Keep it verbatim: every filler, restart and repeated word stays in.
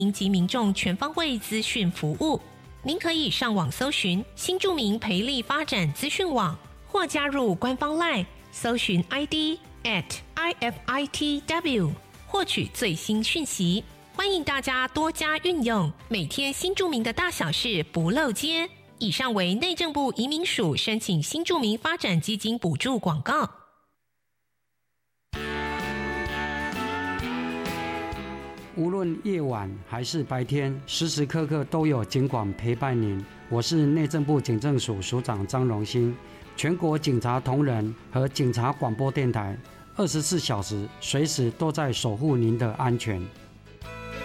及民众全方位资讯服务。您可以上网搜寻新住民培力发展资讯网，或加入官方 LINE 搜寻 I D at I F I T W 获取最新讯息。欢迎大家多加运用，每天新住民的大小事不漏接。以上为内政部移民署申请新住民发展基金补助广告。 无论夜晚还是白天，时时刻刻都有警广陪伴您。我是内政部警政署署长张荣兴，全国警察同仁和警察广播电台，二十四小时随时都在守护您的安全。